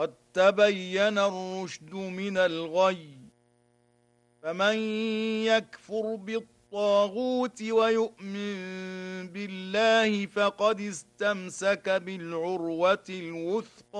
قد تبين الرشد من الغي، فمن يكفر بالطاغوت ويؤمن بالله فقد استمسك بالعروة الوثقى